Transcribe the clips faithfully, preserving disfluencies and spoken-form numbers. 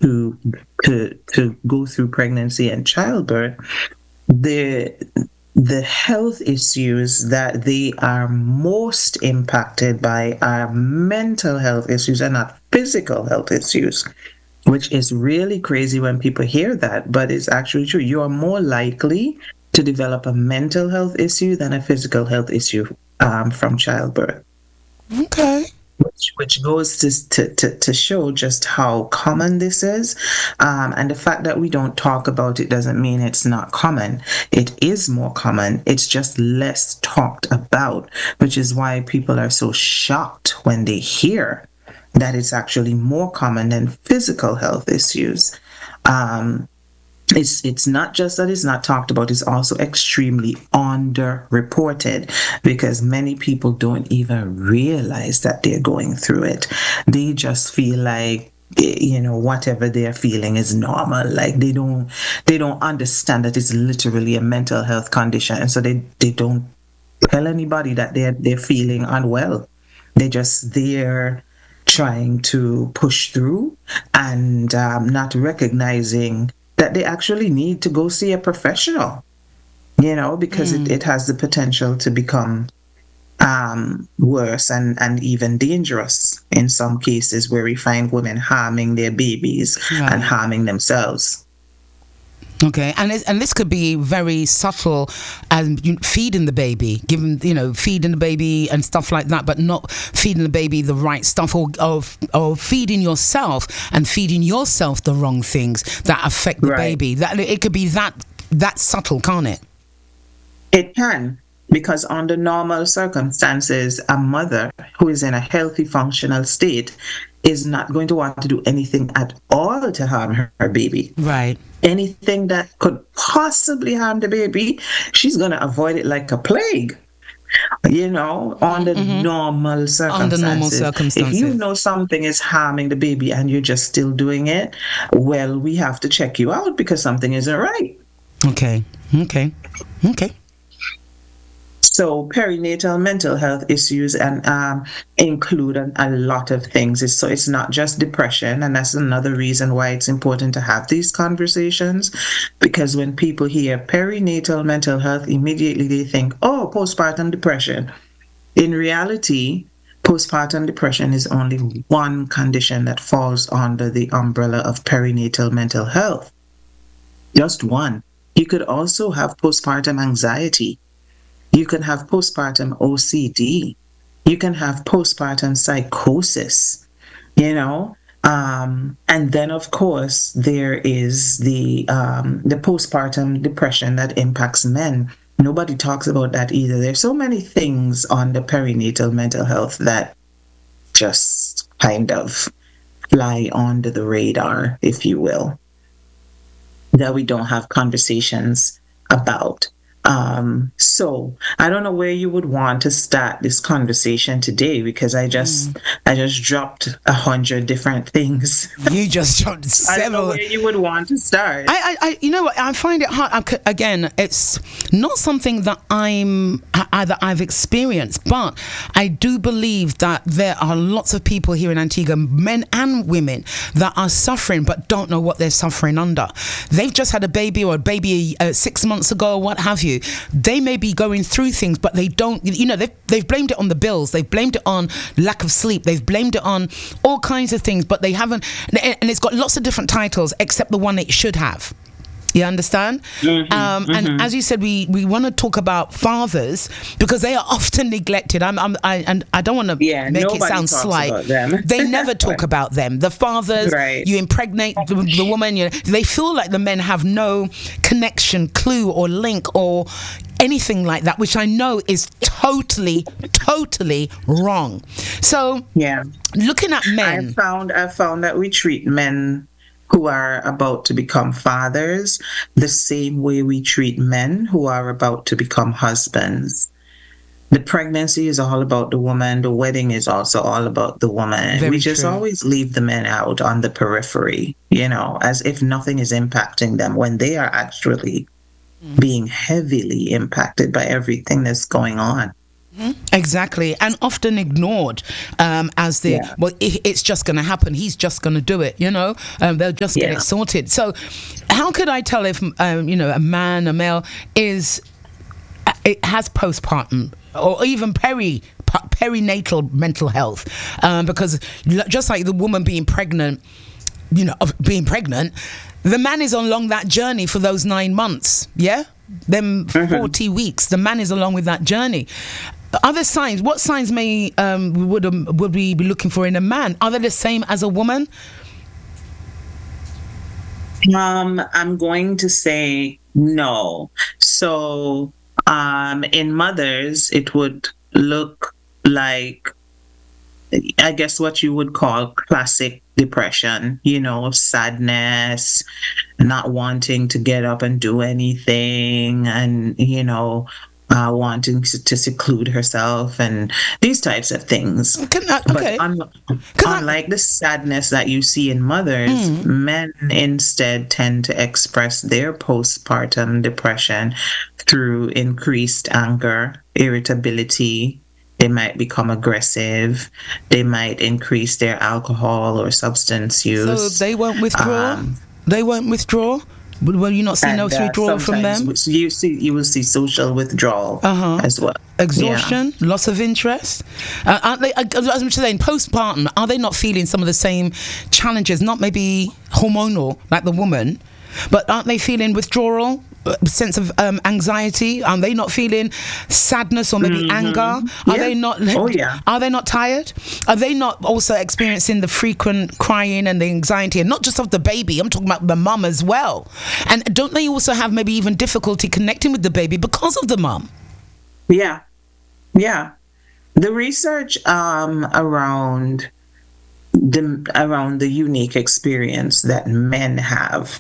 to to to go through pregnancy and childbirth, the the health issues that they are most impacted by are mental health issues and not physical health issues, which is really crazy when people hear that, but it's actually true. You are more likely to develop a mental health issue than a physical health issue um, from childbirth. Okay. Which, which goes to, to, to, to show just how common this is. Um, and the fact that we don't talk about it doesn't mean it's not common. It is more common. It's just less talked about, which is why people are so shocked when they hear that it's actually more common than physical health issues. Um, it's it's not just that it's not talked about, it's also extremely underreported because many people don't even realize that they're going through it. They just feel like, you know, whatever they're feeling is normal. Like they don't they don't understand that it's literally a mental health condition, and so they they don't tell anybody that they're they're feeling unwell. They're just there trying to push through and um, not recognizing that they actually need to go see a professional, you know, because mm. it, it has the potential to become um, worse and, and even dangerous in some cases where we find women harming their babies right. and harming themselves. Okay, and it, and this could be very subtle, and um, feeding the baby, giving you know feeding the baby and stuff like that, but not feeding the baby the right stuff, or or, or feeding yourself and feeding yourself the wrong things that affect the right. baby. That it could be that that subtle, can't it? It can, because under normal circumstances, a mother who is in a healthy, functional state is not going to want to do anything at all to harm her, her baby. Right. Anything that could possibly harm the baby, she's going to avoid it like a plague. You know, under mm-hmm. normal circumstances. Under normal circumstances. If you know something is harming the baby and you're just still doing it, well, we have to check you out because something isn't right. Okay. Okay. Okay. So perinatal mental health issues and um, include a, a lot of things. It's, so it's not just depression, and that's another reason why it's important to have these conversations, because when people hear perinatal mental health, immediately they think, oh, postpartum depression. In reality, postpartum depression is only one condition that falls under the umbrella of perinatal mental health. Just one. You could also have postpartum anxiety. You can have postpartum O C D. You can have postpartum psychosis, you know. Um, and then, of course, there is the um, the postpartum depression that impacts men. Nobody talks about that either. There's so many things on the perinatal mental health that just kind of fly under the radar, if you will, that we don't have conversations about. Um, so I don't know where you would want to start this conversation today, because I just mm. I just dropped a hundred different things. You just dropped several. I don't know where you would want to start. I, I, I you know what? I find it hard. I, again, it's not something that I'm I, that I've experienced, but I do believe that there are lots of people here in Antigua, men and women, that are suffering but don't know what they're suffering under. They've just had a baby or a baby uh, six months ago, or what have you. They may be going through things, but they don't, you know, they've, they've blamed it on the bills. They've blamed it on lack of sleep. They've blamed it on all kinds of things, but they haven't, and it's got lots of different titles except the one it should have. You understand? Mm-hmm, um, mm-hmm. And as you said, we, we want to talk about fathers because they are often neglected. I'm, I'm, I, and I don't want to yeah, make it sound slight. They never talk about them. The fathers, right. You impregnate the, the woman. You know, they feel like the men have no connection, clue, or link, or anything like that, which I know is totally, totally wrong. So, yeah, looking at men, I found I found that we treat men who are about to become fathers the same way we treat men who are about to become husbands. The pregnancy is all about the woman. The wedding is also all about the woman. Very we just true. always leave the men out on the periphery, you know, as if nothing is impacting them when they are actually mm. being heavily impacted by everything that's going on. Exactly, and often ignored um, as the Yeah. well, it, it's just going to happen. He's just going to do it, you know. Um, they'll just get Yeah. it sorted. So, how could I tell if um, you know a man, a male is it has postpartum or even peri perinatal mental health? Um, because l- just like the woman being pregnant, you know, of being pregnant, the man is along that journey for those nine months. Yeah, them forty weeks. The man is along with that journey. Other signs. What signs may um, would um, would we be looking for in a man? Are they the same as a woman? Um, I'm going to say no. So, um, in mothers, it would look like, I guess, what you would call classic depression, you know, sadness, not wanting to get up and do anything, and, you know, uh, wanting to, to seclude herself and these types of things. Can I, okay. But un- I- unlike the sadness that you see in mothers, men instead tend to express their postpartum depression through increased anger, irritability. They might become aggressive. They might increase their alcohol or substance use. So they won't withdraw. Um, they won't withdraw. Will you not see no and, uh, withdrawal from them? sometimes You see, you will see social withdrawal Uh-huh. as well. Exhaustion, loss of interest. Uh, aren't they, uh, as I'm saying, postpartum, are they not feeling some of the same challenges? Not maybe hormonal like the woman, but aren't they feeling withdrawal, uh, sense of um, anxiety? Are they not feeling sadness or maybe anger? Are Yeah. they not? Oh, yeah. Are they not tired? Are they not also experiencing the frequent crying and the anxiety, and not just of the baby? I'm talking about the mum as well. And don't they also have maybe even difficulty connecting with the baby because of the mum? Yeah. Yeah. The research um, around the around the unique experience that men have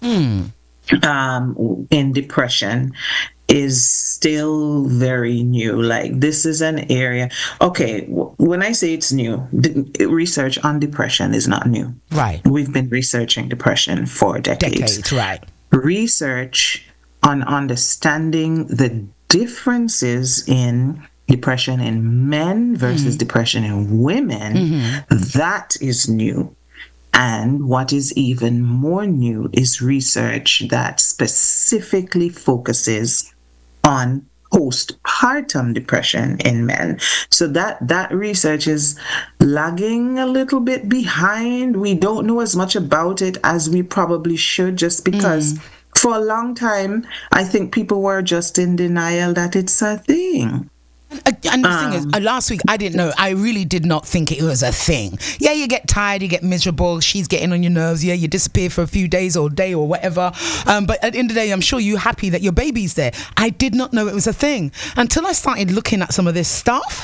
um, in depression is still very new. Like, this is an area. Okay, w- when I say it's new, the research on depression is not new. Right. We've been researching depression for decades. Decades, right. Research on understanding the differences in depression in men versus depression in women, that is new. And what is even more new is research that specifically focuses on postpartum depression in men. So that that research is lagging a little bit behind. We don't know as much about it as we probably should, just because for a long time I think people were just in denial that it's a thing. Uh, And the thing is, uh, last week I didn't know. I really did not think it was a thing. Yeah, you get tired, you get miserable. She's getting on your nerves. Yeah, you disappear for a few days or a day or whatever. Um, but at the end of the day, I'm sure you're happy that your baby's there. I did not know it was a thing until I started looking at some of this stuff.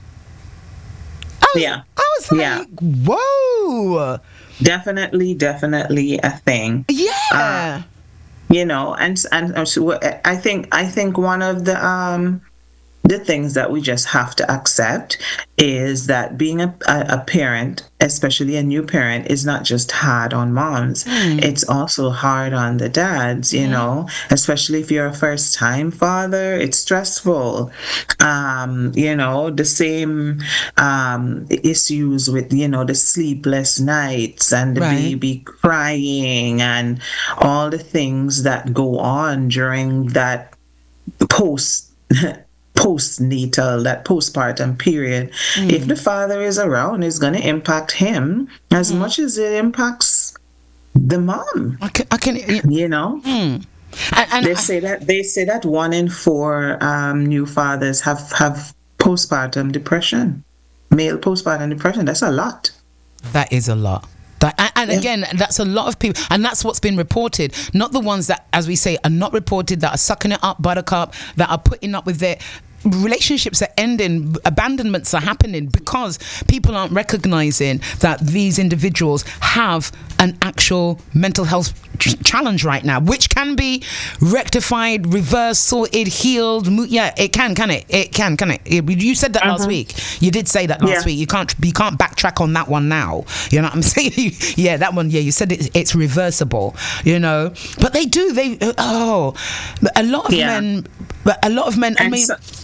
I was, Yeah. I was like, Yeah. whoa, Definitely, definitely a thing. yeah. You know, and and uh, so I think I think one of the um the things that we just have to accept is that being a, a, a parent, especially a new parent, is not just hard on moms. It's also hard on the dads, you know, especially if you're a first time father, it's stressful. Um, you know, the same um, issues with, you know, the sleepless nights and the Right. baby crying and all the things that go on during that post postnatal, that postpartum period. If the father is around, it's going to impact him as much as it impacts the mom. I can, I can You know, and, and they I- say that they say that one in four um, new fathers have have postpartum depression, male postpartum depression. That's a lot. That is a lot. That, and and again, that's a lot of people, and that's what's been reported. Not the ones that, as we say, are not reported, that are sucking it up, buttercup, that are putting up with their relationships are ending, abandonments are happening because people aren't recognizing that these individuals have an actual mental health ch- challenge right now, which can be rectified, reversed, sorted, healed. Mo- yeah, it can, can it? It can, can it? It- you said that last week. You did say that last Yeah. week. You can't, you can't backtrack on that one now. You know what I'm saying? Yeah, that one. Yeah, you said it, it's reversible. You know, but they do. They oh, a lot of Yeah. men. But a lot of men. I And mean. so-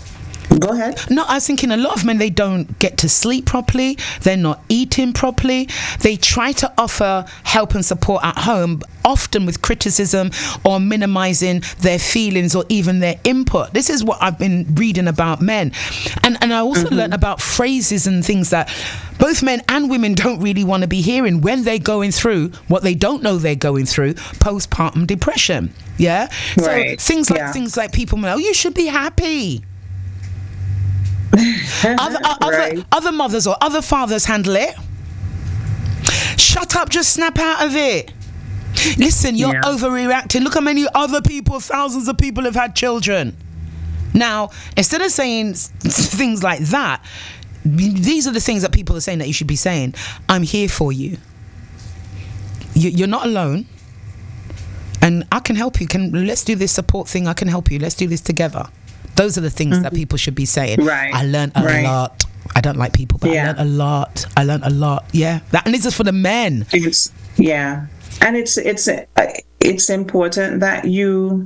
Go ahead. No, I was thinking a lot of men, they don't get to sleep properly. They're not eating properly. They try to offer help and support at home, often with criticism or minimizing their feelings or even their input. This is what I've been reading about men. And and I also mm-hmm. learned about phrases and things that both men and women don't really want to be hearing when they're going through what they don't know they're going through, postpartum depression. Yeah? Right. So things like yeah. things like people know, oh, you should be happy. other, uh, right. other, other mothers or other fathers handle it. Shut up, just snap out of it. Listen, you're yeah. overreacting. Look how many other people, thousands of people have had children. Now, instead of saying things like that, these are the things that people are saying that you should be saying. I'm here for you. you you're not alone. And I can help you. Can let's do this support thing. I can help you. Let's do this together. Those are the things mm-hmm. that people should be saying. Right. I learned a right. lot. I don't like people, but yeah. I learned a lot. I learned a lot. Yeah. That, and this is for the men. It's, yeah. And it's it's uh, it's important that you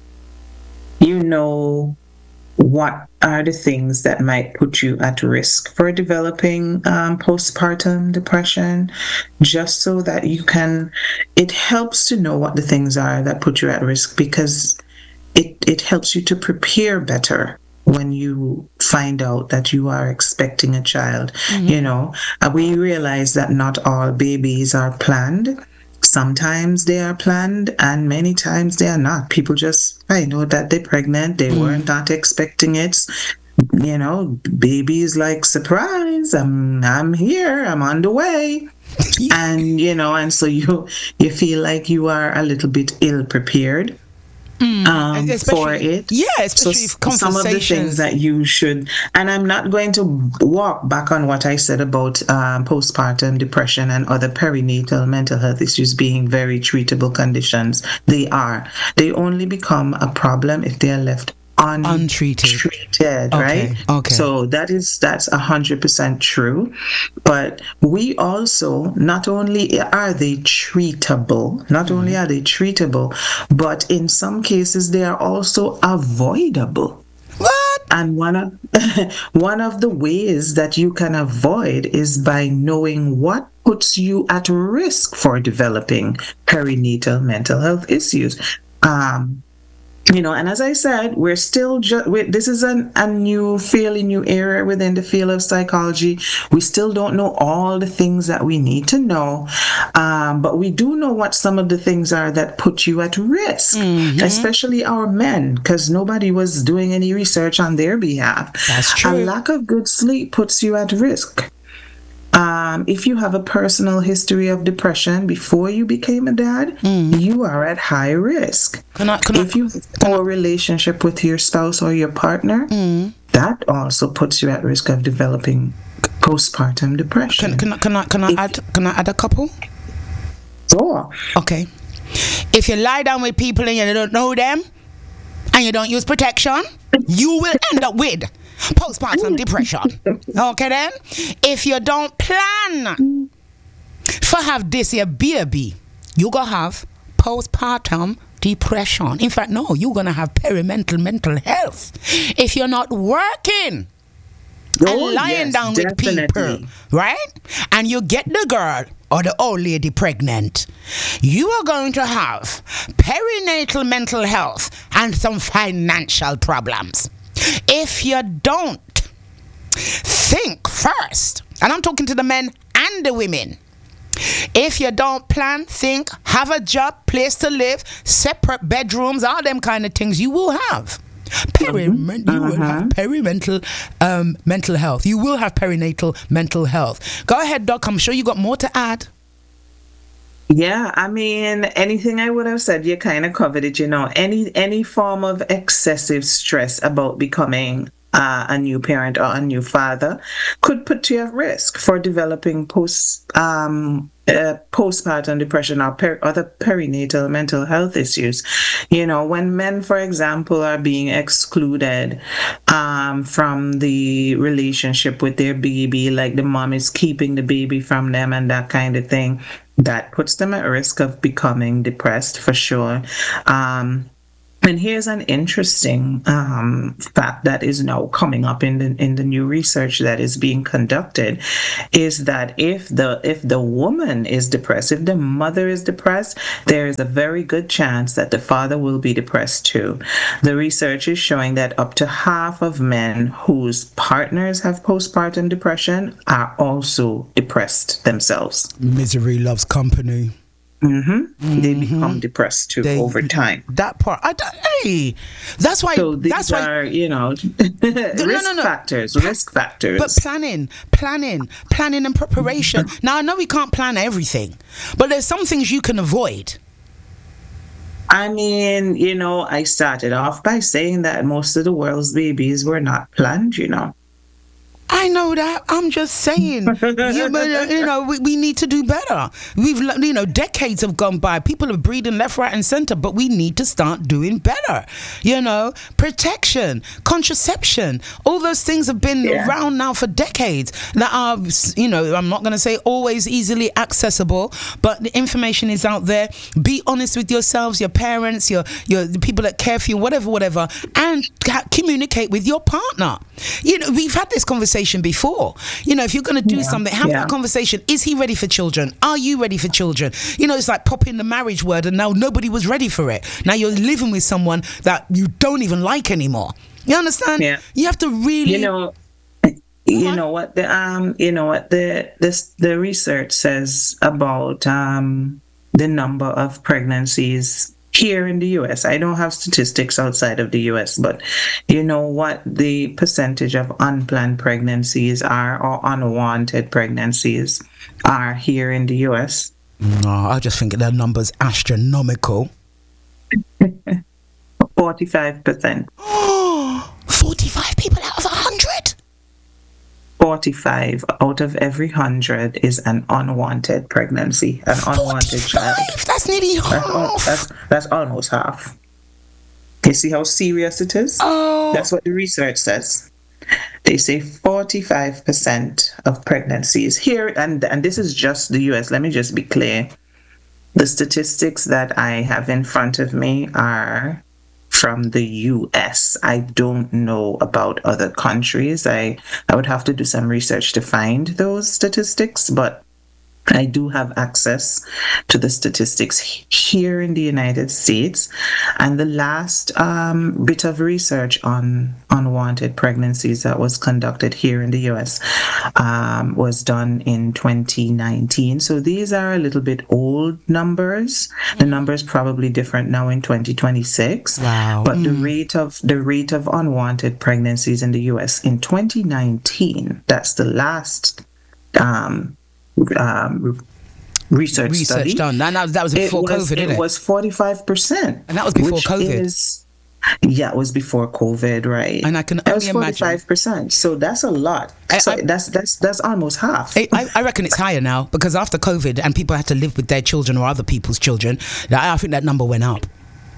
you know what are the things that might put you at risk for developing um, postpartum depression, just so that you can, it helps to know what the things are that put you at risk, because it, it helps you to prepare better when you find out that you are expecting a child. Mm-hmm. You know, uh, we realize that not all babies are planned. Sometimes they are planned and many times they are not. People just find out that they're pregnant. They mm. weren't not expecting it. You know, baby is like, surprise, I'm I'm here, I'm on the way. And, you know, and so you you feel like you are a little bit ill prepared. Mm, um, for it. Yeah, especially so conversations. Some of the things that you should, and I'm not going to walk back on what I said about um, postpartum depression and other perinatal mental health issues being very treatable conditions. They are. They only become a problem if they are left Un- untreated, treated, okay, right? Okay. So that is that's a hundred percent true. But we also, not only are they treatable, not mm-hmm. only are they treatable, but in some cases they are also avoidable. What? And one of one of the ways that you can avoid is by knowing what puts you at risk for developing perinatal mental health issues. Um, You know, and as I said, we're still just, this is an, a new, fairly new area within the field of psychology. We still don't know all the things that we need to know, um, but we do know what some of the things are that put you at risk, mm-hmm. especially our men, because nobody was doing any research on their behalf. That's true. A lack of good sleep puts you at risk. Um, if you have a personal history of depression before you became a dad, mm. you are at high risk. Can I, can if I, you have a poor relationship with your spouse or your partner, mm. that also puts you at risk of developing postpartum depression. Can, can, can I can I if, add can I add a couple? Sure. Okay. If you lie down with people and you don't know them and you don't use protection, you will end up with postpartum depression. Okay then? If you don't plan for have this here baby, you gonna have postpartum depression. In fact, no, you're gonna have perimental mental health. If you're not working oh, and lying yes, down definitely. with people, right? And you get the girl or the old lady pregnant, you are going to have perinatal mental health and some financial problems. If you don't think first, and I'm talking to the men and the women, if you don't plan, think, have a job, place to live, separate bedrooms, all them kind of things, you will have peri- mm-hmm. you will have perimental um, mental health. You will have perinatal mental health. Go ahead, Doc. I'm sure you got more to add. Yeah, I mean, anything I would have said, you kind of covered it, you know. Any any form of excessive stress about becoming uh, a new parent or a new father could put you at risk for developing post um, uh, postpartum depression or per- other perinatal mental health issues. You know, when men, for example, are being excluded um, from the relationship with their baby, like the mom is keeping the baby from them and that kind of thing, that puts them at risk of becoming depressed for sure. Um, And here's an interesting um, fact that is now coming up in the in the new research that is being conducted, is that if the if the woman is depressed, if the mother is depressed, there is a very good chance that the father will be depressed too. The research is showing that up to half of men whose partners have postpartum depression are also depressed themselves. Misery loves company. Mm-hmm. Mm-hmm. They become depressed too they, over time. That part, I hey, that's why. So these that's are, why, you know, risk no, no, no. factors. Pla- risk factors. But planning, planning, planning, and preparation. Now I know we can't plan everything, but there's some things you can avoid. I mean, you know, I started off by saying that most of the world's babies were not planned. You know. I know that. I'm just saying, you, you know, we, we need to do better. We've, you know, decades have gone by. People are breeding left, right, and center, but we need to start doing better. You know, protection, contraception, all those things have been yeah. around now for decades. That are, you know, I'm not going to say always easily accessible, but the information is out there. Be honest with yourselves, your parents, your your the people that care for you, whatever, whatever, and ha- communicate with your partner. You know, we've had this conversation before. You know, if you're going to do yeah, something, have yeah. that conversation. Is he ready for children? Are you ready for children? You know, it's like popping the marriage word and now nobody was ready for it. Now you're living with someone that you don't even like anymore. You understand? Yeah. You have to really... You know, you know what the um you know what the this the research says about um the number of pregnancies here in the U S. I don't have statistics outside of the U S, but you know what the percentage of unplanned pregnancies are, or unwanted pregnancies are here in the U S? No, I just think that number's astronomical. forty-five percent. Oh, forty-five people out of one hundred? forty-five out of every one hundred is an unwanted pregnancy, an unwanted child. That's nearly half. That's, that's, that's almost half. You see how serious it is? Oh. That's what the research says. They say forty-five percent of pregnancies here, and, and this is just the U S. Let me just be clear. The statistics that I have in front of me are from the U S. I don't know about other countries. I, I would have to do some research to find those statistics, but I do have access to the statistics here in the United States. And the last um, bit of research on unwanted pregnancies that was conducted here in the U S um, was done in twenty nineteen. So these are a little bit old numbers. The numbers probably different now in twenty twenty-six. Wow. But mm. the rate of the rate of unwanted pregnancies in the U S in twenty nineteen, that's the last um, Um, research, research study done. That, that, that was before it was, COVID, didn't it? It was forty-five percent. And that was before which COVID. Is, yeah, it was before COVID, right? And I can that only was forty-five percent. Imagine. So that's a lot. I, so I, that's that's that's almost half. I, I reckon it's higher now because after COVID and people had to live with their children or other people's children, I think that number went up.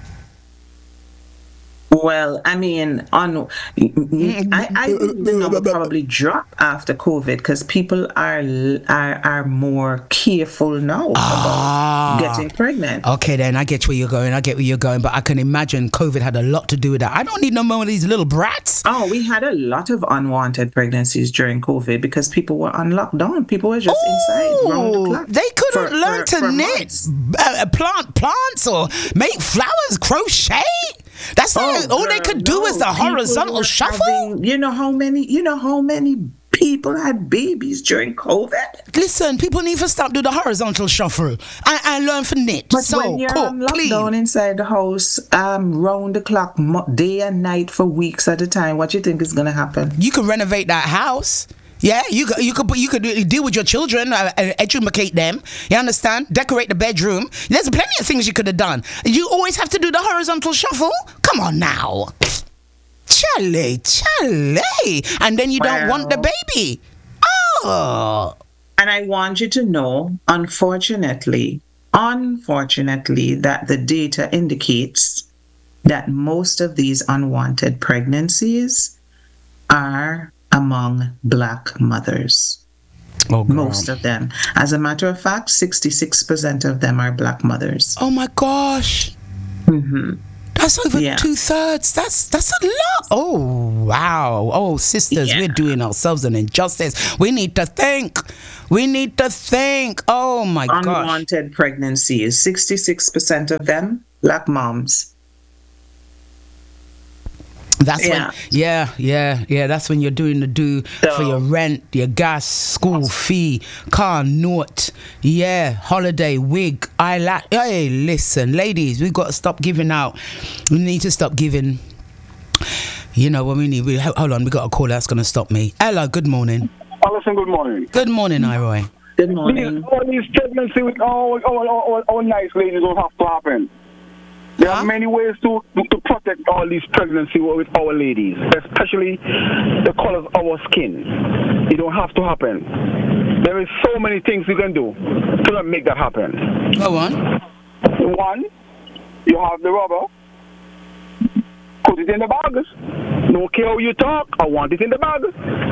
Well, I mean, on I, I think the number probably dropped after COVID because people are are are more careful now ah, about getting pregnant. Okay, then I get where you're going. I get where you're going, but I can imagine COVID had a lot to do with that. I don't need no more of these little brats. Oh, we had a lot of unwanted pregnancies during COVID because people were on lockdown. People were just Ooh, inside round the clock. They couldn't for, learn for, to for knit, uh, plant plants, or make flowers, crochet. That's oh, not, all girl, they could do no. is the horizontal shuffle. Having, you know how many? You know how many people had babies during COVID? Listen, people need to stop doing the horizontal shuffle and, and learn to knit. But so, when you're cook, on lockdown clean. inside the house, um, round the clock, day and night for weeks at a time, what you think is going to happen? You can renovate that house. Yeah, you could you could you could deal with your children, uh, educate them. You understand? Decorate the bedroom. There's plenty of things you could have done. You always have to do the horizontal shuffle. Come on now, Charlie, Charlie, and then you well, don't want the baby. Oh, and I want you to know, unfortunately, unfortunately, that the data indicates that most of these unwanted pregnancies are among Black mothers. Oh, most of them. As a matter of fact, sixty-six percent of them are Black mothers. Oh my gosh. Mm-hmm. That's over Yeah. two thirds. That's that's a lot. Oh wow. Oh sisters, Yeah. we're doing ourselves an injustice. We need to think. We need to think. Oh my gosh. Unwanted pregnancies, sixty-six percent of them, black moms. That's Yeah. when, yeah, yeah, yeah. That's when you're doing the do So- for your rent, your gas, school fee, car note, yeah, holiday, wig, eyelash. Hey, listen, ladies, we got to stop giving out. We need to stop giving. You know what we need? We, hold on, we got a call that's going to stop me. Ella, good morning. Alison, good morning. Good morning, Iroy. Good These, morning. all these pregnancy with all, all, all, all, all nice ladies don't have to happen. There Huh? are many ways to, to protect all these pregnancy with our ladies, especially the color of our skin. It don't have to happen. There is so many things you can do to not make that happen. Go on. One, you have the rubber. Put it in the bag. No care how you talk, I want it in the bag.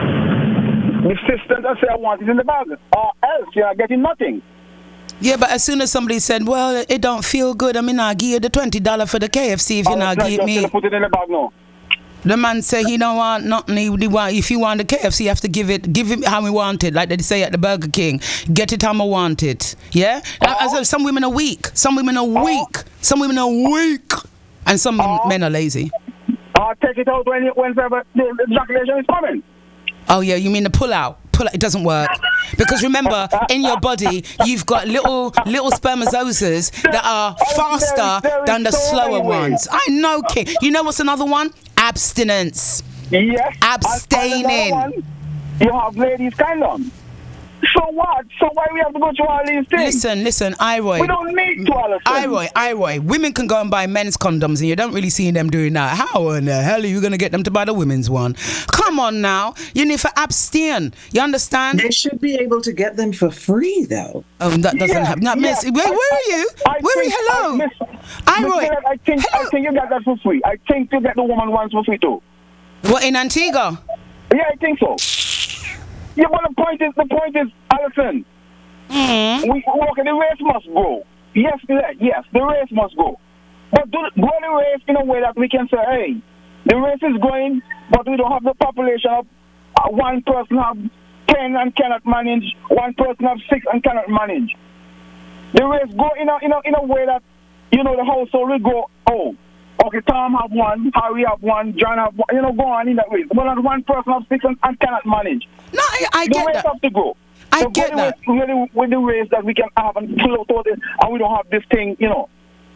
The sisters I say I want it in the bag, or else you're not getting nothing. Yeah, but as soon as somebody said, well, it don't feel good, I mean, I'll give you the twenty dollars for the K F C if you Or not just- give just me. put it in the bag now. The man say he don't want nothing. He, he want, if you want the K F C, you have to give it, give him how we want it. Like they say at the Burger King, get it how I want it. Yeah. I said some women are weak. Some women are weak. Some women are weak, and some Oh. men are lazy. Or take it out when, whenever the ejaculation is coming. Oh yeah, you mean the pull out? Pull out. It doesn't work because remember, in your body, you've got little little spermatozoas that are faster There is- there is than the so slower many ways. ones. I know, kid. You know what's another one? Abstinence. Yes. Abstaining. And another one, you have ladies condom. So what? So why we have to go through all these things? Listen, listen, Iroy. We don't need to, Alison. Iroy, Iroy, women can go and buy men's condoms and you don't really see them doing that. How in the hell are you going to get them to buy the women's one? Come on now. You need to abstain. You understand? They should be able to get them for free, though. Oh, that doesn't Yeah, happen. No, miss, yeah. where, where are you? I Where are you? think- Hello? I, miss, Iroy. Miss, I think Hello. I think you got that for free. I think you get the woman ones for free too. What, in Antigua? Yeah, I think so. Yeah, but the point is, the point is, Alison, Mm. we okay, the race must go. Yes, the- yes, the race must go. But do, go the race in a way that we can say, hey, the race is going, but we don't have the population of uh, one person have ten and cannot manage, one person have six and cannot manage. The race go in a in a in a way that you know the household will go, oh, okay, Tom have one, Harry have one, John have one, you know, go on in that way. But not one person have six and, and cannot manage. No, I, I The get race that. have to go. I So get go the that. Way, really, with the race that we can have and pull out all this, and we don't have this thing, you know.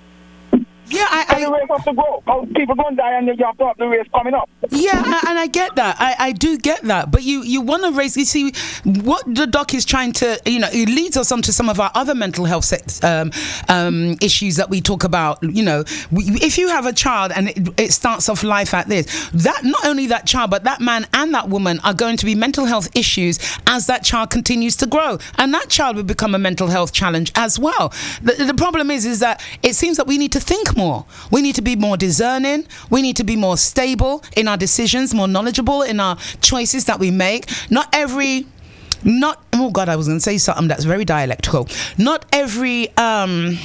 Yeah, I, And the I, race have to go. Because people going to die and you have to have the race coming up. yeah, I- and I get that. I, I do get that. But you, you want to raise. You see, what the doc is trying to, you know, it leads us on to some of our other mental health sex, um, um, issues that we talk about. You know, we, if you have a child and it, it starts off life at this, that not only that child, but that man and that woman are going to be mental health issues as that child continues to grow, and that child will become a mental health challenge as well. The, the problem is, is that it seems that we need to think more. We need to be more discerning. We need to be more stable in our decisions, more knowledgeable in our choices that we make. Not every, not, oh God, I was going to say something that's very dialectical. Not every, um,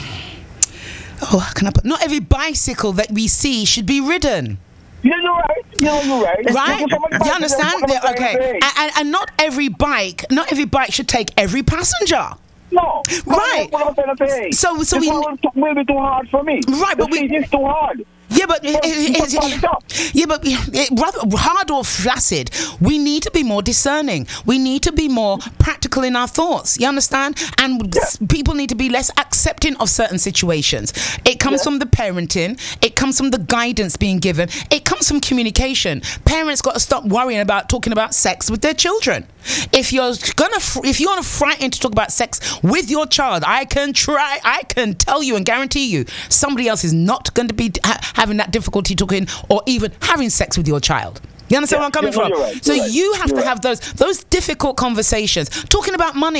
oh, how can I put, not every bicycle that we see should be ridden. Yeah, you're right. You know, you're right. Right? Because somebody You might understand? say, Yeah, "What am I okay. trying to And, say?" and, and not every bike, not every bike should take every passenger. No. Right. What am I trying to say? So- so This we- one will, will be too hard for me. Right, but the we- seat is too hard. Yeah, but it, it, Put it, it up. yeah, but it, rather hard or flaccid, we need to be more discerning. We need to be more practical in our thoughts. You understand? And s- people need to be less accepting of certain situations. It comes Yeah. from the parenting. It comes from the guidance being given. It comes from communication. Parents got to stop worrying about talking about sex with their children. If you're gonna, fr- if you're gonna frightened to talk about sex with your child, I can try. I can tell you and guarantee you, somebody else is not going to be ha- having that difficulty talking or even having sex with your child. You understand Yeah, where I'm coming yeah, no, from? you're right, So you're right, you have you're to right. have those those difficult conversations. Talking about money.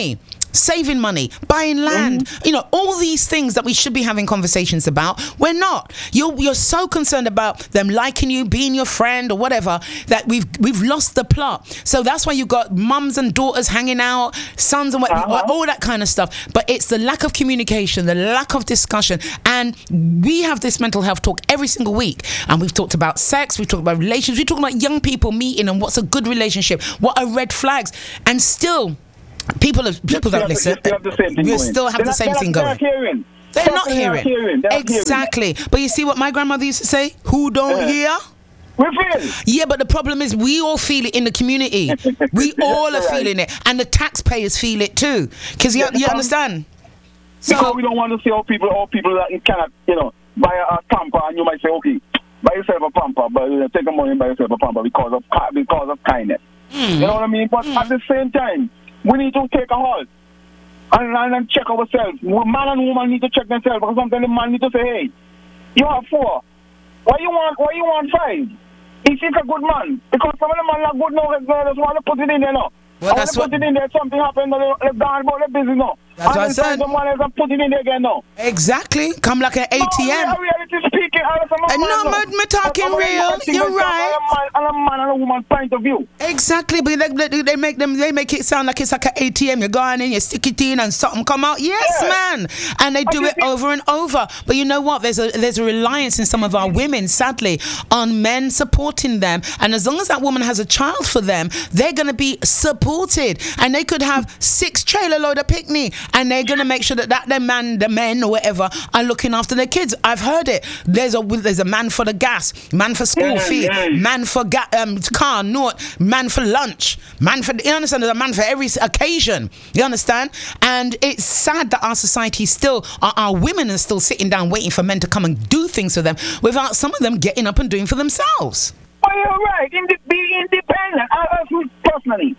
saving money, buying land, Mm-hmm. you know, all these things that we should be having conversations about. We're not. You're you're so concerned about them liking you, being your friend or whatever, that we've we've lost the plot. So that's why you got mums and daughters hanging out, sons and what, Uh-huh. all that kind of stuff. But it's the lack of communication, the lack of discussion. And we have this mental health talk every single week. And we've talked about sex, we've talked about relationships, we've talked about young people meeting and what's a good relationship, what are red flags. And still, people are, people don't listen. You have the same thing We going. still have They're the not- same they're thing not- going. They're not hearing. They're not They're hearing. hearing. They're not hearing. Exactly. But you see what my grandmother used to say? Who don't Uh. hear? We feel. Yeah, but the problem is we all feel it in the community. We all are Right. feeling it. And the taxpayers feel it too. Because you, Yeah, you because- understand? Because So, we don't want to see how people, how people that you cannot, you know, buy a, a pamper, and you might say, okay, buy yourself a pamper, but you know, take the money and buy yourself a pamper because of ki- because of kindness. You know what I mean? But at the same time, we need to take a halt and, and, and check ourselves. Man and woman need to check themselves, because sometimes the man need to say, hey, you have four. Why you want? Why you want five? If he's a good man, because some of the men are good now, they just want to put it in there now. Well, I want that's to put what- it in there, something happened, they- they've gone about their business now. That's what I and then said. someone else and put it in there again now. exactly. Come like an A T M. No, reality speaking, I was a Uh, man, no, no. me- me talking But I'm real. asking You're myself, right. I'm a man, I'm a man and a woman point of view. Exactly, but they, they, they make them they make it sound like it's like an A T M. You go on in, you stick it in, and something come out. Yes, Yeah. man, and they do you it think- over and over. But you know what? There's a there's a reliance in some of our women, sadly, on men supporting them. And as long as that woman has a child for them, they're gonna be supported, and they could have six trailer load of picnic, and they're gonna make sure that that their man, the men or whatever, are looking after their kids. I've heard it. There's a there's a man for the gas, man for school Yeah, fee, yeah. man for ga- um, car, note, man for lunch, man for, you understand, there's a man for every s- occasion, you understand? And it's sad that our society still, our, our women are still sitting down waiting for men to come and do things for them without some of them getting up and doing for themselves. Oh, you're right. Inde- be independent. I, I, personally,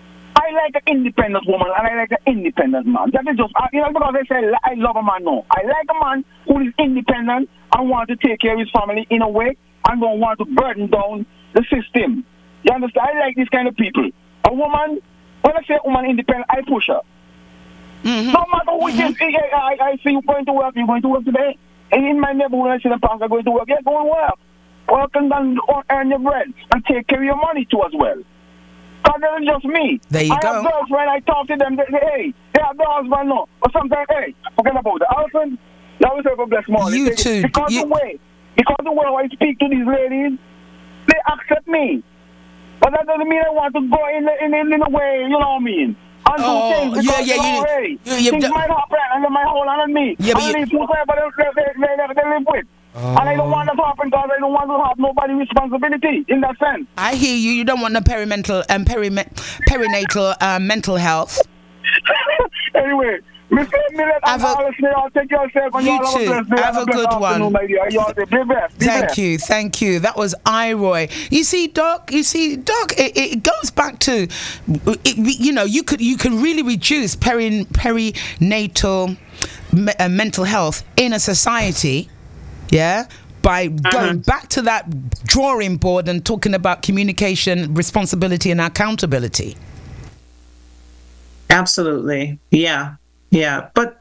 I like an independent woman and I like an independent man. That is just, uh, you know, because they say I love a man. No, I like a man who is independent and want to take care of his family in a way and don't want to burden down the system. You understand? I like these kind of people. A woman, when I say woman independent, I push her. Mm-hmm. No matter who it is, I, I, I see you going to work, you're going to work today. And in my neighborhood, I see the pastor going to work. Yeah, go and work. Work and then earn your bread and take care of your money too as well. Because that is just me. There you I go. have girlfriend, I talk to them, they say, hey, they have their husband now. But sometimes, hey, forget about it. Husband, you always have a blessed morning. You They- too. Because You- the way, because the way I speak to these ladies, they accept me. But that doesn't mean I want to go in in, in, in a way, you know what I mean? And do Oh, things yeah, because, yeah, you know, you- hey, you- you- things the- might happen and they might hold on me. Yeah, but and you- these people they, they, they, they, they live with. And I don't want that to happen because I don't want to have nobody responsibility in that sense. I hear you. You don't want no perimental um, peri- perinatal uh, mental health. Anyway, Mister Millet, Have and a- all listeners, I'll take yourself and You y'all have too. a blessed day. Have a blessed good one. afternoon, my dear. Y'all say, be blessed. Be Thank blessed. you, thank you. That was Iroy. You see, Doc. You see, Doc. It, it goes back to, it, you know, you could you can really reduce peri, perinatal me, uh, mental health in a society, yeah, by going back to that drawing board and talking about communication, responsibility, and accountability. Absolutely. Yeah. Yeah. But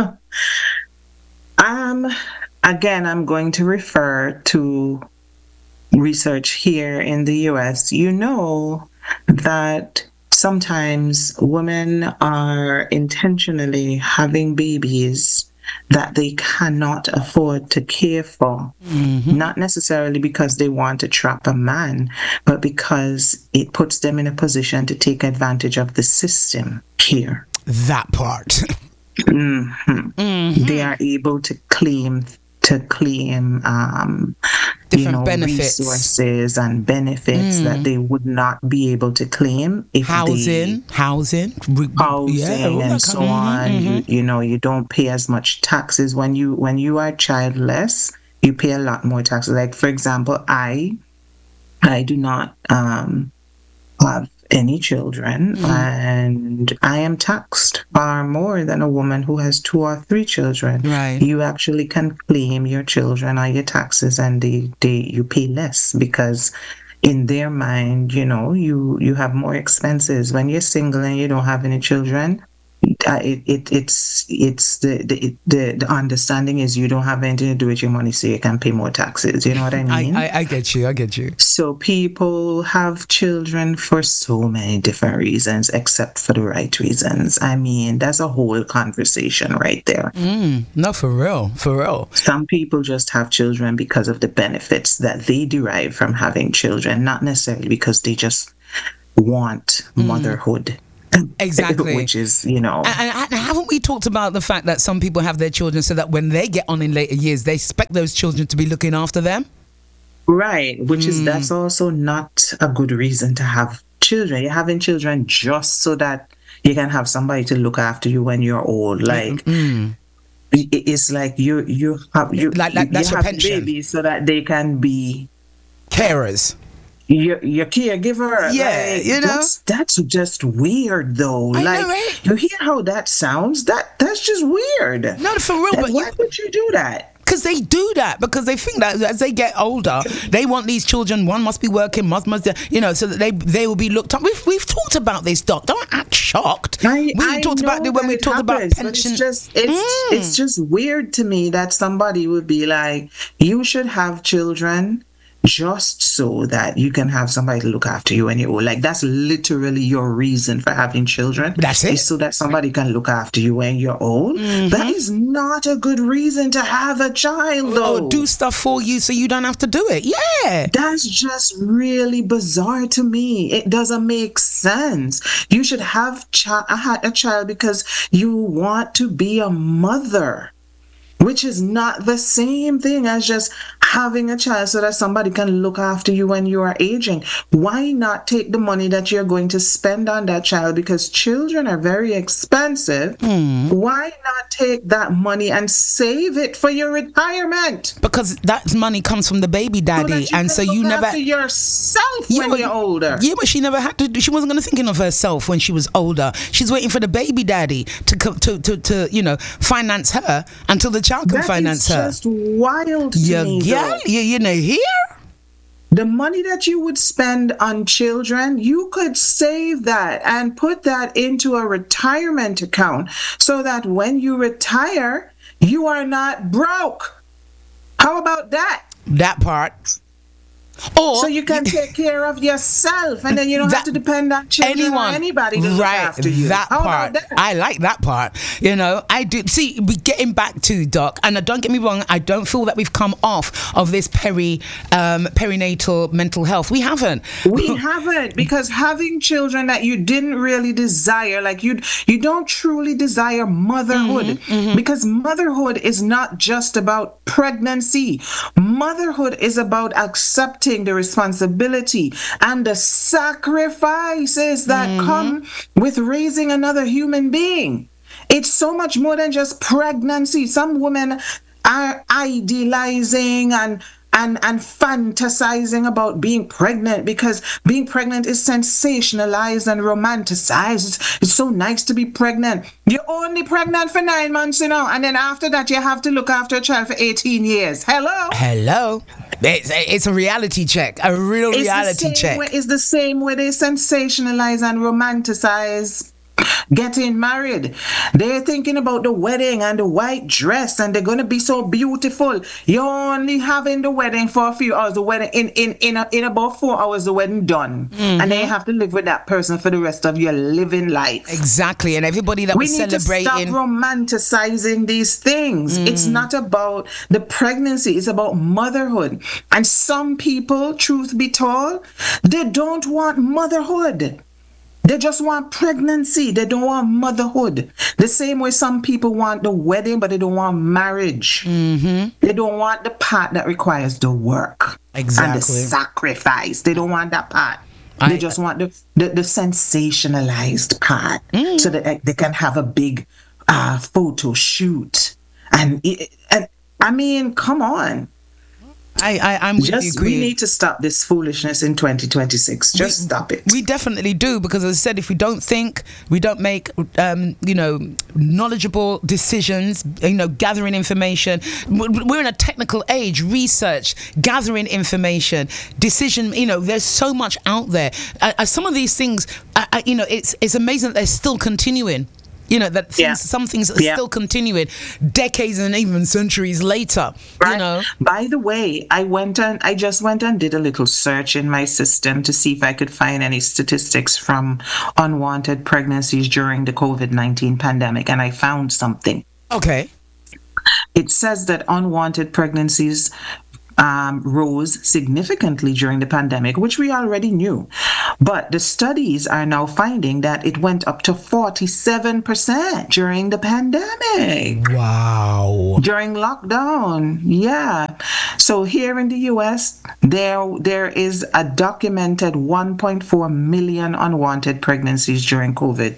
um again, I'm going to refer to research here in the U S. You know that sometimes women are intentionally having babies that they cannot afford to care for. Not necessarily because they want to trap a man, but because it puts them in a position to take advantage of the system here. That part. Mhm. They are able to claim to claim um, you Different know, benefits. resources and benefits that they would not be able to claim if Housing, they housing, re- housing yeah, all that and so kind- mhm, on. mhm. You, you know, you don't pay as much taxes when you when you are childless. You pay a lot more taxes. Like for example, I I do not um, have any children, and I am taxed far more than a woman who has two or three children. Right. You actually can claim your children or your taxes, and they, they you pay less because in their mind, you know, you you have more expenses when you're single and you don't have any children. uh, it, it it's it's the the, the the understanding is you don't have anything to do with your money, so you can pay more taxes. You know what I mean? I, I, I get you. I get you. So people have children for so many different reasons, except for the right reasons. I mean, that's a whole conversation right there. Mm, no, for real, for real. Some people just have children because of the benefits that they derive from having children, not necessarily because they just want Mm. motherhood. Exactly. Which is, you know. And, and haven't we talked about the fact that some people have their children so that when they get on in later years, they expect those children to be looking after them? Right, which is, that's also not a good reason to have children. You're having children just so that you can have somebody to look after you when you're old. Like, Mm. it- it's like you you have you, Like- like you that's your have pension. babies so that they can be Carers. your your caregiver. Yeah, Like, you know? that's that's just weird though. I know, like right? you hear how that sounds? That that's just weird. No, for real, Like, but why you, would you do that? because they do that because they think that as they get older, they want these children. One must be working, must must you know, so that they they will be looked up. We've we've talked about this, Doc. Don't act shocked. I, we I talked about know it when that we it talked about happens, but pension. It's just it's Mm. it's just weird to me that somebody would be like, you should have children just so that you can have somebody to look after you when you're old. Like that's literally your reason for having children. That's it. Is so that somebody can look after you when you're old. Mm-hmm. That is not a good reason to have a child, though. Or do stuff for you so you don't have to do it. Yeah. That's just really bizarre to me. It doesn't make sense. You should have chi- a child because you want to be a mother, which is not the same thing as just having a child so that somebody can look after you when you are aging. Why not take the money that you're going to spend on that child, because children are very expensive? Hmm. Why not take that money and save it for your retirement? Because that money comes from the baby So daddy, that you and can so look you never. after yourself Yeah, when but- you're older. Yeah, but she never had to. do- She wasn't going to thinking of herself when she was older. She's waiting for the baby daddy to co- to to, to you know finance her until the child can That finance is her. just wild to You me, get though. you, you know here. The money that you would spend on children, you could save that and put that into a retirement account so that when you retire, you are not broke. How about that? That part. Or So you can take care of yourself, and then you don't have That- to depend on children anyone, or anybody to look right? after you. That How part, about that? I like that part. You know, I do. See, we getting back to Doc, and uh, don't get me wrong. I don't feel that we've come off of this peri um, perinatal mental health. We haven't. We haven't, because having children that you didn't really desire, like you, you don't truly desire motherhood, because motherhood is not just about pregnancy. Motherhood is about accepting the responsibility and the sacrifices that come with raising another human being. It's so much more than just pregnancy. Some women are idealizing and and and fantasizing about being pregnant because being pregnant is sensationalized and romanticized. It's, it's so nice to be pregnant. You're only pregnant for nine months, you know, and then after that you have to look after a child for eighteen years. Hello? Hello. It's, it's a reality check, a real It's the reality same check. way- it's the same way they sensationalize and romanticize getting married. They're thinking about the wedding and the white dress, and they're going to be so beautiful. You're only having the wedding for a few hours. The wedding in in in, a, in about four hours, the wedding done, and then you have to live with that person for the rest of your living life. Exactly, and everybody that We was need to stop celebrating. romanticizing these things. It's not about the pregnancy, it's about motherhood. And some people, truth be told, they don't want motherhood. They just want pregnancy. They don't want motherhood. The same way some people want the wedding, but they don't want marriage. Mm-hmm. They don't want the part that requires the work and the Exactly. sacrifice. They don't want that part. I- They just want the, the, the sensationalized part so that like, they can have a big uh, photo shoot. And, it, and I mean, come on. I, I, I'm with you, Just Queen. we need to stop this foolishness in twenty twenty-six. Just We- stop it. We definitely do, because as I said, if we don't think, we don't make, um, you know, knowledgeable decisions, you know, gathering information. W- We're in a technical age, research, gathering information, decision, you know, there's so much out there. Uh, uh, some of these things, uh, uh, you know, it's it's amazing that they're still continuing. You know, that things, Yeah. some things are Yeah. still continuing decades and even centuries later, you Right. know. By the way, I went and I just went and did a little search in my system to see if I could find any statistics from unwanted pregnancies during the COVID nineteen pandemic, and I found something. Okay. It says that unwanted pregnancies um, rose significantly during the pandemic, which we already knew. But the studies are now finding that it went up to forty-seven percent during the pandemic. Wow. During lockdown, yeah. So here in the U S, there there is a documented one point four million unwanted pregnancies during COVID.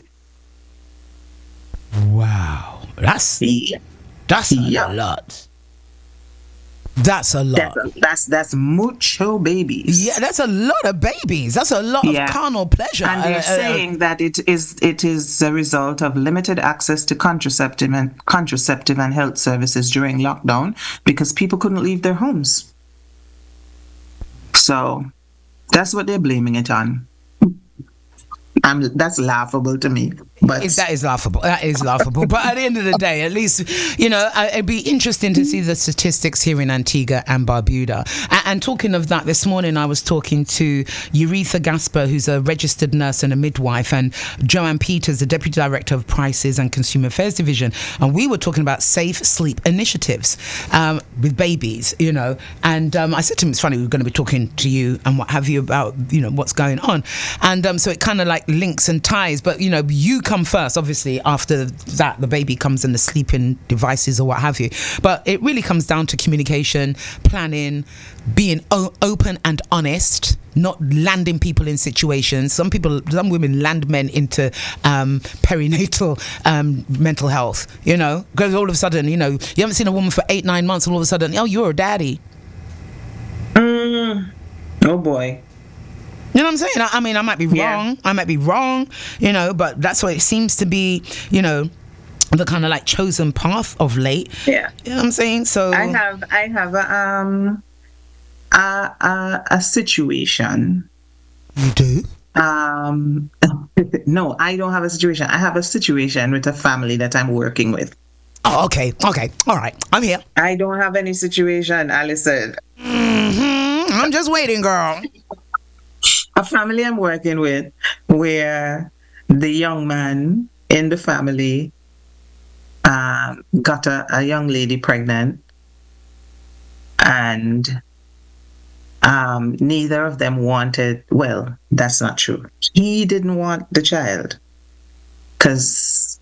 Wow. That's Yeah, that's a Yeah. lot. That's a lot. that's that's that's mucho babies. Yeah, that's a lot of babies. That's a lot Yeah. of carnal pleasure. And they're Uh, uh, saying that it is it is a result of limited access to contraceptive and contraceptive and health services during lockdown because people couldn't leave their homes. So that's what they're blaming it on. I'm, that's laughable to me. But Is- That is laughable. That is laughable. But at the end of the day, at least, you know, I- it'd be interesting to see the statistics here in Antigua and Barbuda. And, and talking of that, this morning I was talking to Euretha Gasper, who's a registered nurse and a midwife, and Joanne Peters, the Deputy Director of Prices and Consumer Affairs Division. And we were talking about safe sleep initiatives um, with babies, you know. And um, I said to him, it's funny, we're going to be talking to you and what have you about, you know, what's going on. And um, so it kind of like links and ties, but you know, you come first. Obviously, after that, the baby comes in the sleeping devices or what have you. But it really comes down to communication, planning, being o- open and honest, not landing people in situations. Some people, some women land men into um, perinatal um, mental health, you know, because all of a sudden, you know, you haven't seen a woman for eight, nine months, and all of a sudden, oh, you're a daddy. Mm, oh boy. You know what I'm saying? I, I mean, I might be Yeah. wrong. I might be wrong, you know, but that's what it seems to be, you know, the kind of like chosen path of late. Yeah. You know what I'm saying? So I have I have a um a a, a situation. you do? Um no, I don't have a situation. I have a situation with a family that I'm working with. Oh, okay. Okay. All right. I'm here. I don't have any situation, Alison. hmm I'm just waiting, girl. A family I'm working with where the young man in the family um, got a, a young lady pregnant, and um, neither of them wanted, well, that's not true. He didn't want the child because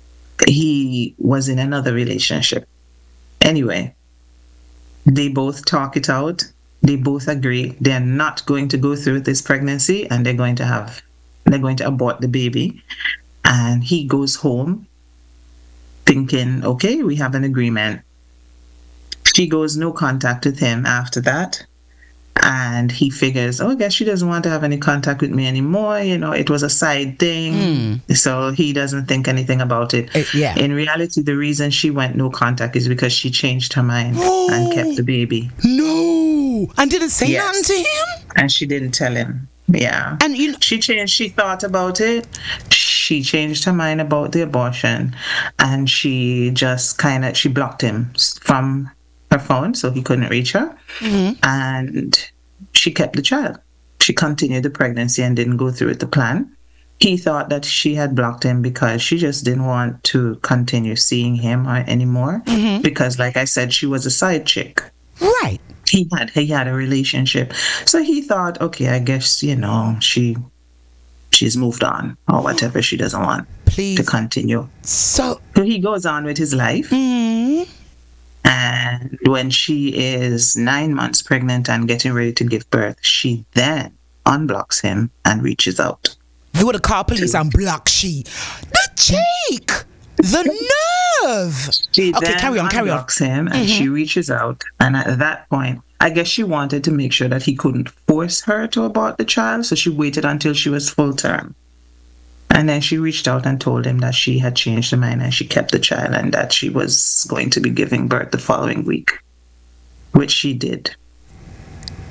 he was in another relationship. Anyway, they both talk it out. They both agree they're not going to go through with this pregnancy, and they're going to have, they're going to abort the baby. And he goes home thinking, okay, we have an agreement. She goes no contact with him after that. And he figures, oh, I guess she doesn't want to have any contact with me anymore. You know, it was a side thing. So he doesn't think anything about it. Uh, yeah. In reality, the reason she went no contact is because she changed her mind and kept the baby. No. And didn't say Yes. nothing to him? And she didn't tell him. Yeah. And you She changed, she thought about it. She changed her mind about the abortion, and she just kind of, she blocked him from her phone so he couldn't reach her. Mhm. And she kept the child. She continued the pregnancy and didn't go through with the plan. He thought that she had blocked him because she just didn't want to continue seeing him or anymore. Mhm. Because, like I said, she was a side chick. right. He had he had a relationship, so he thought, okay, I guess you know she she's moved on or whatever. She doesn't want Please. to continue. So So he goes on with his life, mm, and when she is nine months pregnant and getting ready to give birth, she then unblocks him and reaches out. you would have called police and block she. The cheek. The nerve. She Okay, then carry on, carry on. unblocks him, and she reaches out. And at that point, I guess she wanted to make sure that he couldn't force her to abort the child, so she waited until she was full term. And then she reached out and told him that she had changed her mind and she kept the child, and that she was going to be giving birth the following week, which she did.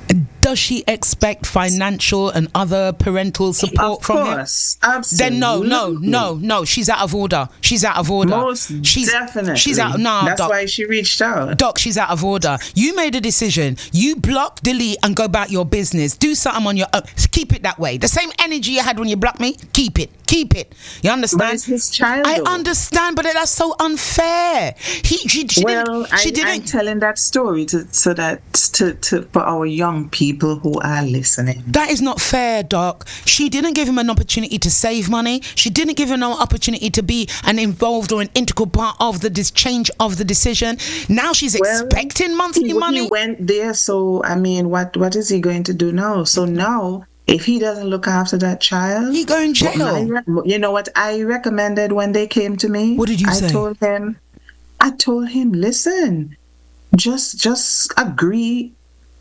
does she expect financial and other parental support Of from him? course, absolutely. Then no, no, no, no. She's out of order. She's out of order. Most she's, definitely. She's out. No, That's Doc. why she reached out. Doc, she's out of order. You made a decision. You block, delete, and go about your business. Do something on your own. Keep it that way. The same energy you had when you blocked me, keep it. Keep it. You understand? But it's his child, I though. understand, but that's so unfair. He, she, she Well, didn't. She I, didn't. I'm telling that story to, so that to, to for our young people who are listening. That is not fair, Doc. She didn't give him an opportunity to save money. She didn't give him an opportunity to be an involved or an integral part of the dis- change of the decision. Now she's Well, expecting monthly he, money. He went there, so I mean, what what is he going to do now? So now, if he doesn't look after that child, He go in what jail. I re- you know what I recommended when they came to me? What did you I say? told him, I told him, listen, just just agree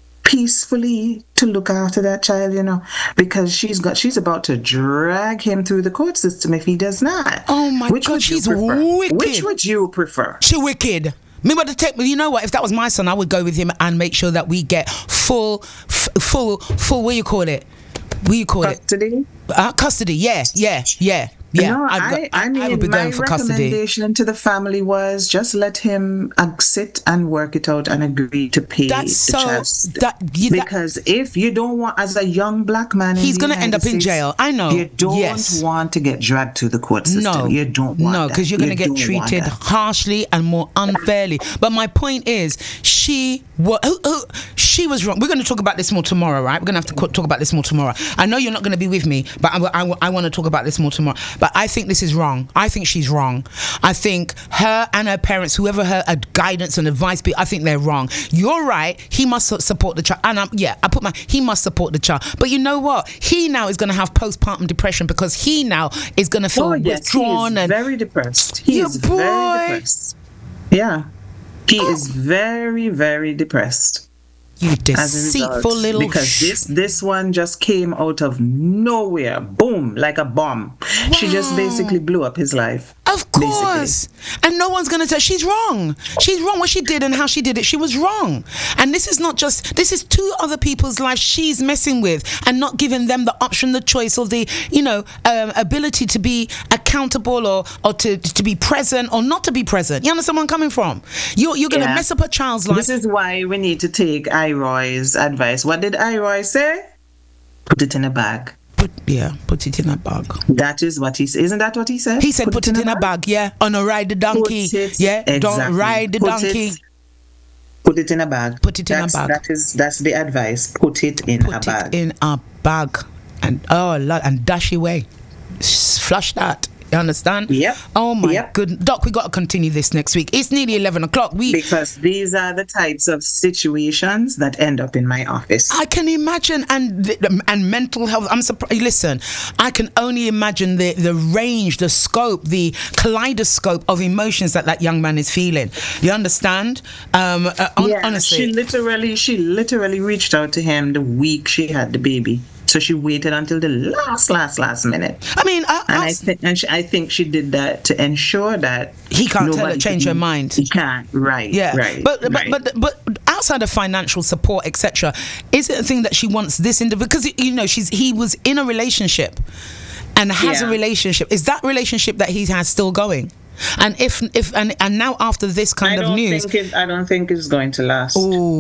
peacefully to look after that child, you know, because she's got she's about to drag him through the court system if he does not. Oh my Which God, would you she's prefer? wicked. Which would you prefer? She wicked. Me but to take, you know what? If that was my son, I would go with him and make sure that we get full, f- full, full. What do you call it? What do you call it? Custody? Uh, custody. Yeah, yeah, yeah, yeah. No, I'd go- I, I mean, I would be my going for custody. recommendation to the family was just let him uh, sit and work it out and agree to pay That's the so. child. That, you, that Because if you don't want, as a young black man, in he's the going to end up United in States, jail. I know. You don't Yes. want to get dragged to the court system. No, you don't want no, because you're going to get You don't want treated that. harshly and more unfairly. But my point is, she was she was wrong. We're going to talk about this more tomorrow, right? We're going to have to co- talk about this more tomorrow. I know you're not going to be with me, but I, I, I want to talk about this more tomorrow. But I think this is wrong. I think she's wrong. I think her and her parents, whoever her uh, guidance and advice be, I think they're wrong. You're right. He must su- support the child. And I'm, yeah, I put my, he must support the child. But you know what? He now is going to have postpartum depression because he now is going to feel Oh, yes, withdrawn he is and very depressed. He Yeah, is boy. very depressed. Yeah. He is very, very depressed. you As a deceitful result, little because sh- this this one just came out of nowhere, boom, like a bomb. She just basically blew up his life. Of course. basically. And no one's going to tell. She's wrong. She's wrong. What she did and how she did it, she was wrong. And this is not just, this is two other people's lives she's messing with and not giving them the option, the choice, or the, you know, um, ability to be accountable or, or to, to be present or not to be present. You understand where I'm coming from? You're, you're going to Yeah. mess up a child's life. This is why we need to take Iroy's advice. What did Iroy say? Put it in a bag. Put, yeah, put it in a bag. That is what he said. Isn't that what he said? He said, put, it, in a bag. Yeah. On a ride the donkey. Put it- Yeah. Don't exactly. ride the Put donkey. It, put it in a bag. Put it in a That's- bag. That is that's the advice. Put it in a Put bag. it in a bag. And, oh, Lord, and dash away. S- Flush that. You understand? Yep. Oh my Yep. good Doc, we got to continue this next week. It's nearly eleven o'clock. We Because these are the types of situations that end up in my office. I can imagine, and the, and mental health. I'm surprised. Listen, I can only imagine the the range, the scope, the kaleidoscope of emotions that that young man is feeling. You understand? Um, uh, hon- yeah, honestly, she literally, she literally reached out to him the week she had the baby. So she waited until the last, last, last minute. I mean, I, And I, I think, and she, I think she did that to ensure that he can't tell her nobody change her can- mind. He can't, right? Yeah, right. but, but right. but but outside of financial support, et cetera, is it a thing that she wants this individual? Because you know, she's he was in a relationship and has Yeah. a relationship. Is that relationship that he has still going? And if if and, and now after this I kind of don't news, think it, I don't think it's going to last.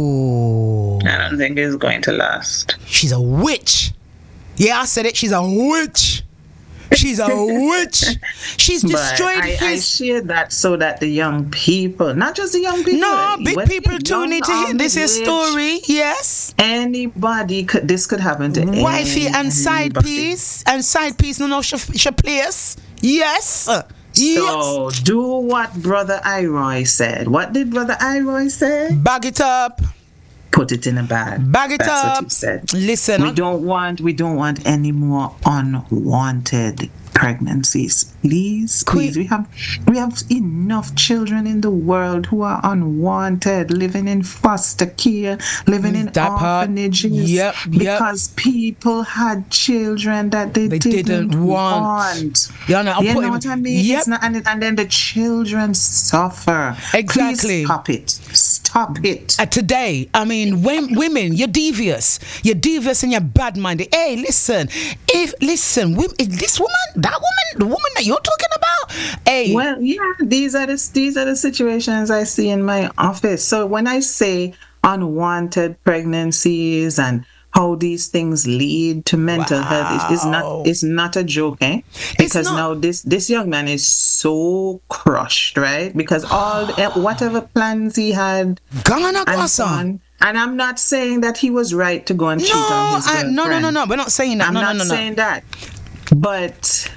oh, I don't think it's going to last. she's a witch. Yeah, I said it. She's a witch. She's a witch. She's But destroyed I, I his. share that so that the young people, not just the young people, No, big when people the too young need to hear on this the is age, story. Yes. Anybody could, this could happen to Wifey and side anybody. piece and side piece no no sh- sh- place. Yes. Yes. So do what Brother Iroy said. What did Brother Iroy say? Bag it up. Put it in a bag. Bag it That's up. what he said. Listen. We I- don't want we don't want any more unwanted pregnancies. Please, please. We have we have enough children in the world who are unwanted, living in foster care, living in That part. orphanages. Yep, yep. Because people had children that they, They didn't, didn't want. want. Yeah, no, I'll you put know him- what I mean? Yep. It's not, and, and then the children suffer. Exactly. Please stop it. Stop it. Uh, today, I mean, wom- women, you're devious. You're devious and you're bad-minded. Hey, listen, if listen, wom- is this woman, that woman, the woman that you're talking about, hey, Well, yeah, these are the these are the situations I see in my office. So when I say unwanted pregnancies and how these things lead to mental health, it is Wow. not it's not a joke, eh? Because not. now this this young man is so crushed, right? Because all the, whatever plans he had Ghana and so Gwasa. on. And I'm not saying that he was right to go and cheat No, on his I, girlfriend. no, no, no, no. We're not saying that. I'm no, not no, no, no. saying that. But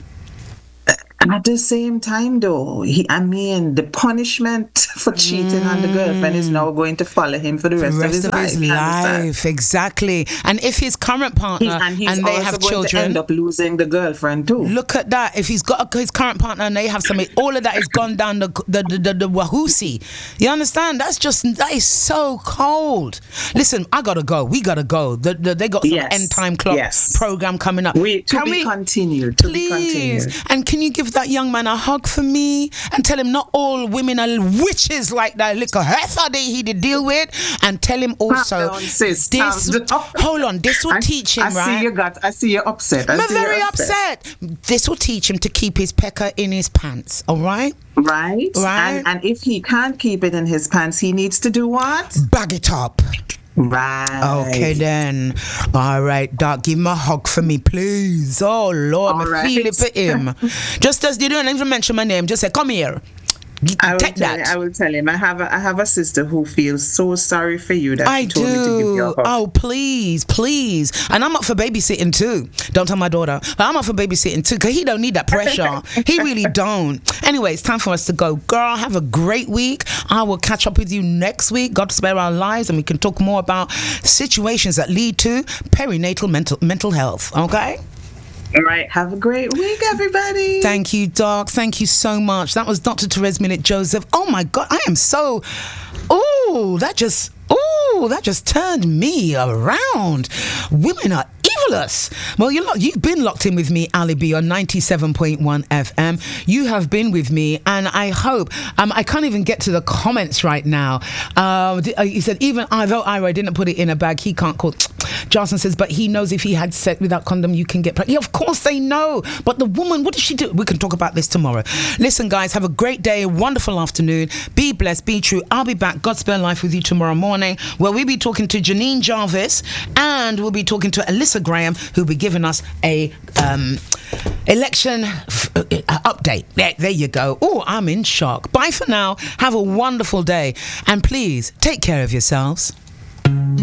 at the same time, though, he, I mean, the punishment for cheating on the girlfriend is now going to follow him for the rest, The rest of his life. you understand? life, exactly. And if his current partner He, and he's and they also have going to children, end up losing the girlfriend too. look at that. If he's got a, his current partner and they have something, all of that is gone down the the the, the, the Wahoosie. You understand? That's just that is so cold. Listen, I gotta go. We gotta go. The, the, they got some Yes, end time clock yes. program coming up. We to Can be we- continued. To be Please. continued. And can you give that young man a hug for me and tell him not all women are witches like that little heifer that he did deal with, and tell him also down, sis. this. Calm down. Hold on, this will I, teach him, I right? see you got. I see you upset. I I'm see you're very upset. This will teach him to keep his pecker in his pants. All right, Right. Right. And and if he can't keep it in his pants, he needs to do what? bag it up. Right. Okay then. All right, Doc, give him a hug for me, please. Oh Lord, All me right. feel it for him. Just as you don't even mention my name, just say, "Come here." I will Take tell that. him, I will tell him. I have a I have a sister who feels so sorry for you that I she told me to give you a do. hug. Oh, please, please. And I'm up for babysitting too. Don't tell my daughter. But I'm up for babysitting too, because he don't need that pressure. He really don't. Anyway, it's time for us to go. Girl, have a great week. I will catch up with you next week. God spare our lives, and we can talk more about situations that lead to perinatal mental mental health. Okay? All right. Have a great week, everybody. Thank you, Doc. Thank you so much. That was Doctor Therese Minute Joseph. Oh my God, I am so. Ooh, that just. Ooh, that just turned me around. Women are evilous. Well, you're lo- you've been locked in with me, Ali B, on ninety-seven point one F M. You have been with me, and I hope. Um, I can't even get to the comments right now. Uh, d- uh, he said, even although Ira didn't put it in a bag, he can't call. Johnson says, but he knows if he had sex without condom, you can get pregnant. Yeah, of course they know. But the woman, what does she do? We can talk about this tomorrow. Listen, guys, have a great day, a wonderful afternoon. Be blessed, be true. I'll be back, God spare life, with you tomorrow morning, where we'll be talking to Janine Jarvis, and we'll be talking to Alyssa Graham, who'll be giving us a um, election f- uh, update. There, there you go. Oh, I'm in shock. Bye for now. Have a wonderful day. And please, take care of yourselves.